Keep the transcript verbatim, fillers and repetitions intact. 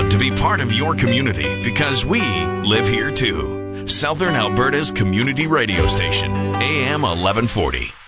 to be part of your community because we live here too. Southern Alberta's community radio station, A M eleven forty.